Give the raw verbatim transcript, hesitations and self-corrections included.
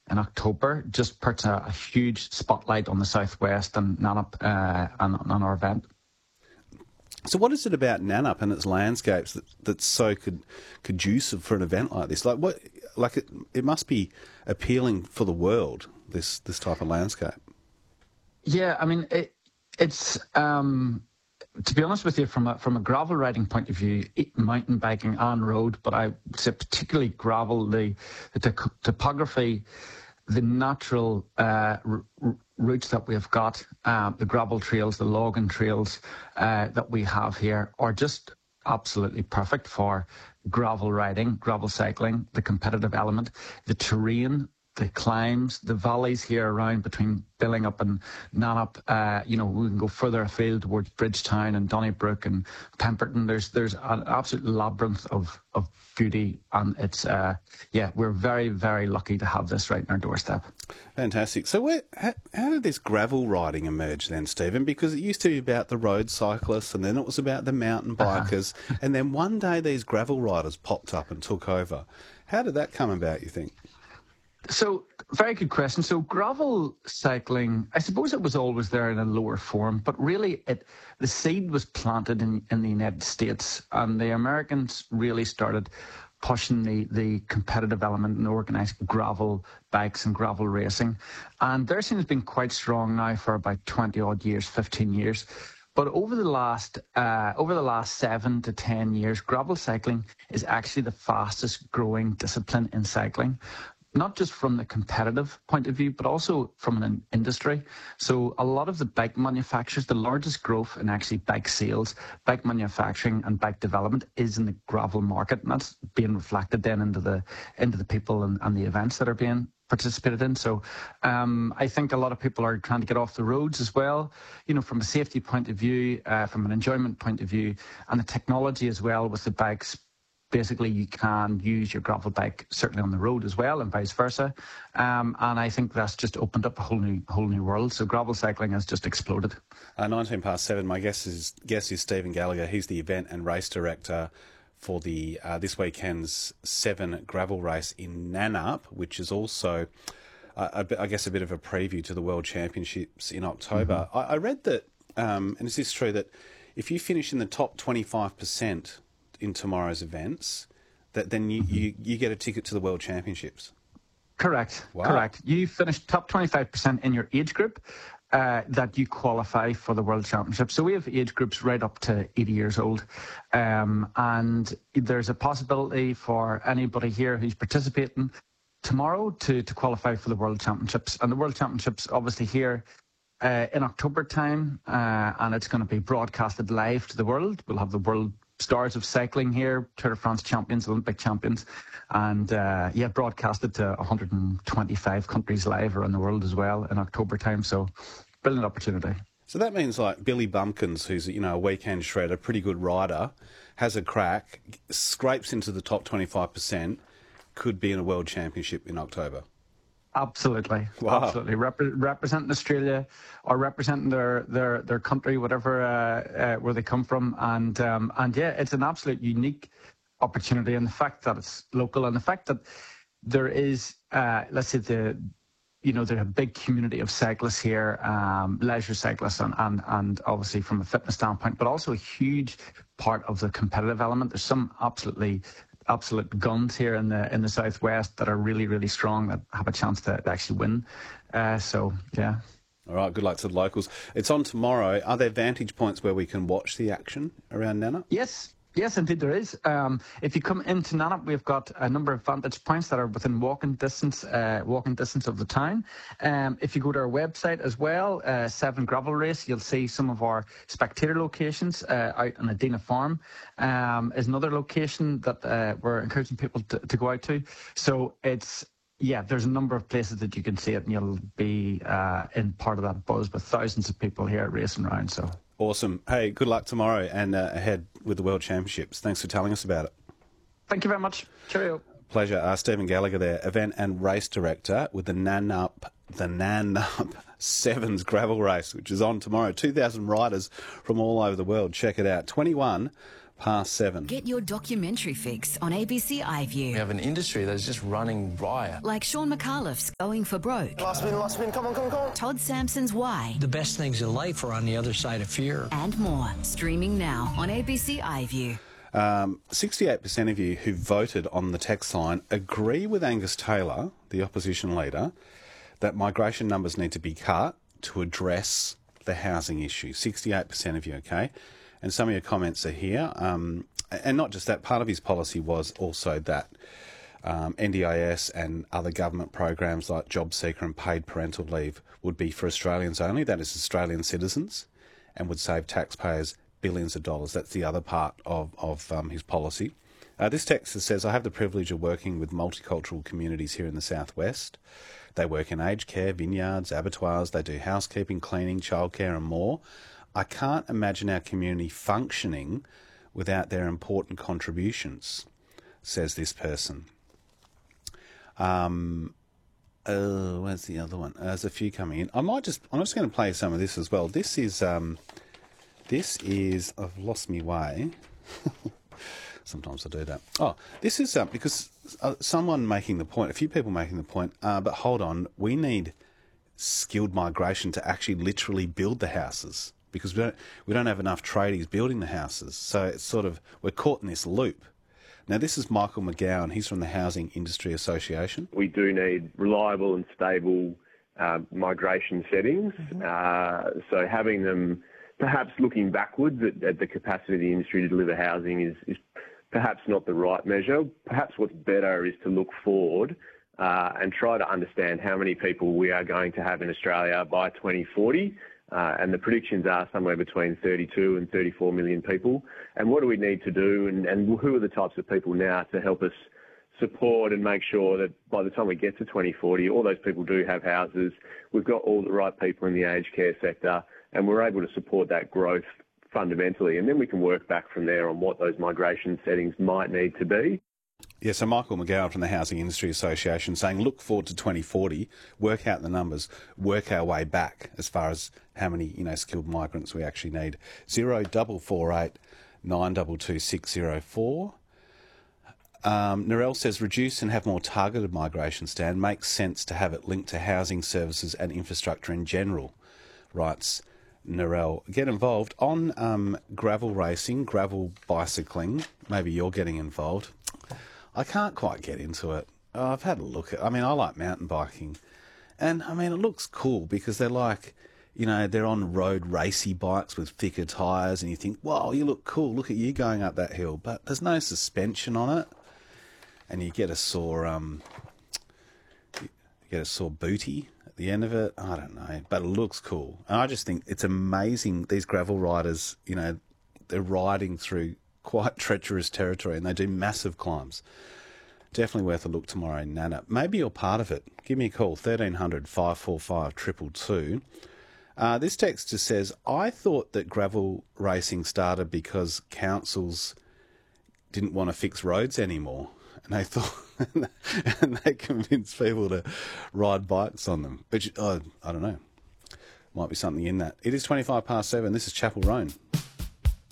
in October just puts a, a huge spotlight on the Southwest and Nannup uh, and on our event. So what is it about Nannup and its landscapes that, that's so con- conducive for an event like this? Like what? Like it, it must be appealing for the world, this this type of landscape. Yeah, I mean, it, it's... Um, to be honest with you, from a, from a gravel riding point of view, mountain biking and road, but I would say particularly gravel, the, the t- topography, the natural uh, r- r- routes that we've got, uh, the gravel trails, the logging trails uh, that we have here are just absolutely perfect for gravel riding, gravel cycling, the competitive element, the terrain, the climbs, the valleys here around between Billingup and Nannup. Uh, you know, we can go further afield towards Bridgetown and Donnybrook and Pemberton. There's there's an absolute labyrinth of, of beauty, and it's uh, yeah, we're very very lucky to have this right in our doorstep. Fantastic. So, where how, how did this gravel riding emerge then, Stephen? Because it used to be about the road cyclists, and then it was about the mountain bikers, uh-huh. and then one day these gravel riders popped up and took over. How did that come about, you think? So, very good question. So, gravel cycling, I suppose it was always there in a lower form, but really it the seed was planted in, in the United States, and the Americans really started pushing the, the competitive element and organised gravel bikes and gravel racing. And their scene has been quite strong now for about twenty odd years, fifteen years. But over the last uh, over the last seven to ten years, gravel cycling is actually the fastest growing discipline in cycling. Not just from the competitive point of view, but also from an industry. So a lot of the bike manufacturers, the largest growth in actually bike sales, bike manufacturing and bike development is in the gravel market. And that's being reflected then into the into the people and, and the events that are being participated in. So um, I think a lot of people are trying to get off the roads as well, you know, from a safety point of view, uh, from an enjoyment point of view, and the technology as well with the bikes. Basically, you can use your gravel bike certainly on the road as well, and vice versa. Um, and I think that's just opened up a whole new, whole new world. So gravel cycling has just exploded. Uh, nineteen past seven. My guest is guest is Stephen Gallagher. He's the event and race director for the uh, this weekend's Seven gravel race in Nannup, which is also, uh, a, I guess, a bit of a preview to the World Championships in October. Mm-hmm. I, I read that, um, and is this true, that if you finish in the top twenty-five percent in tomorrow's events, that then you, you, you get a ticket to the World Championships? Correct. Wow. Correct. You finish top twenty-five percent in your age group, uh, that you qualify for the World Championships. So we have age groups right up to eighty years old. Um, and there's a possibility for anybody here who's participating tomorrow to, to qualify for the World Championships. And the World Championships, obviously here, uh, in October time, uh, and it's going to be broadcasted live to the world. We'll have the world stars of cycling here, Tour de France champions, Olympic champions, and uh, yeah, broadcasted to one hundred twenty-five countries live around the world as well in October time. So, brilliant opportunity. So that means like Billy Bumpkins, who's, you know, a weekend shredder, pretty good rider, has a crack, scrapes into the top twenty-five percent, could be in a world championship in October. Absolutely, wow. absolutely. Rep- representing Australia or representing their their, their country, whatever uh, uh, where they come from, and um, and yeah, it's an absolute unique opportunity, and the fact that it's local, and the fact that there is, uh, let's say the, you know, there's a big community of cyclists here, um, leisure cyclists, and, and and obviously from a fitness standpoint, but also a huge part of the competitive element. There's some absolutely. absolute guns here in the in the southwest that are really really strong, that have a chance to actually win. Uh, so yeah. All right. Good luck to the locals. It's on tomorrow. Are there vantage points where we can watch the action around Nannup? Yes. Yes, indeed there is. Um, if you come into Nannup, we've got a number of vantage points that are within walking distance, uh, walking distance of the town. Um, if you go to our website as well, uh, Seven Gravel Race, you'll see some of our spectator locations. Uh, out on Adina Farm um, is another location that uh, we're encouraging people to, to go out to. So it's yeah, there's a number of places that you can see it, and you'll be uh, in part of that buzz with thousands of people here racing around. So. Awesome. Hey, good luck tomorrow and uh, ahead with the World Championships. Thanks for telling us about it. Thank you very much. Cheerio. Pleasure. Uh, Stephen Gallagher there, event and race director with the Nannup, the Nannup Sevens gravel race, which is on tomorrow. two thousand riders from all over the world. Check it out. twenty-one past seven. Get your documentary fix on A B C iView. We have an industry that's just running riot. Like Sean McAuliffe's Going for Broke. Last spin, last spin, come on, come on, come on. Todd Sampson's Why. The best things in life are on the other side of fear. And more. Streaming now on A B C iView. Um, sixty-eight percent of you who voted on the text line agree with Angus Taylor, the opposition leader, that migration numbers need to be cut to address the housing issue. sixty-eight percent of you, okay? And some of your comments are here. Um, and not just that, part of his policy was also that um, N D I S and other government programs like JobSeeker and paid parental leave would be for Australians only, that is Australian citizens, and would save taxpayers billions of dollars. That's the other part of, of um, his policy. Uh, this text says, I have the privilege of working with multicultural communities here in the southwest. They work in aged care, vineyards, abattoirs, they do housekeeping, cleaning, childcare and more. I can't imagine our community functioning without their important contributions, says this person. Um, uh, where's the other one? Uh, there's a few coming in. I might just, I'm just going to play some of this as well. This is, um, this is, I've lost my way. Sometimes I do that. Oh, this is um, because uh, someone making the point, a few people making the point, uh, but hold on, we need skilled migration to actually literally build the houses because we don't, we don't have enough tradies building the houses. So it's sort of, we're caught in this loop. Now, this is Michael McGowan. He's from the Housing Industry Association. We do need reliable and stable uh, migration settings. Mm-hmm. Uh, so having them perhaps looking backwards at, at the capacity of the industry to deliver housing is, is perhaps not the right measure. Perhaps what's better is to look forward uh, and try to understand how many people we are going to have in Australia by twenty forty. Uh, and the predictions are somewhere between thirty-two and thirty-four million people. And what do we need to do? And, and who are the types of people now to help us support and make sure that by the time we get to twenty forty, all those people do have houses. We've got all the right people in the aged care sector, and we're able to support that growth fundamentally. And then we can work back from there on what those migration settings might need to be. Yeah, so Michael McGowan from the Housing Industry Association saying look forward to twenty forty, work out the numbers, work our way back as far as how many, you know, skilled migrants we actually need. Zero double four eight nine double two six zero four. Um, Narelle says reduce and have more targeted migration, Stan. Makes sense to have it linked to housing services and infrastructure in general, writes Narelle. Get involved on um, gravel racing, gravel bicycling. Maybe you're getting involved. I can't quite get into it. Oh, I've had a look at I mean, I like mountain biking. And, I mean, it looks cool because they're like, you know, they're on road racy bikes with thicker tyres and you think, wow, you look cool. Look at you going up that hill. But there's no suspension on it. And you get a sore, um, you get a sore booty at the end of it. I don't know. But it looks cool. And I just think it's amazing. These gravel riders, you know, they're riding through quite treacherous territory and they do massive climbs. Definitely worth a look tomorrow in Nana. Maybe you're part of it. Give me a call, thirteen hundred, five four five, two two two. Uh, this text just says, I thought that gravel racing started because councils didn't want to fix roads anymore. And they thought, and they convinced people to ride bikes on them. But, oh, I don't know. Might be something in that. It is twenty-five past seven. This is Chapel Roan.